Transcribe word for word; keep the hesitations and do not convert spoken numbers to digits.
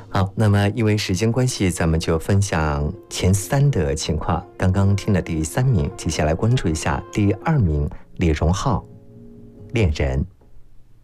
好，那么因为时间关系，咱们就分享前三的情况。刚刚听了第三名，接下来关注一下第二名李荣浩，恋人。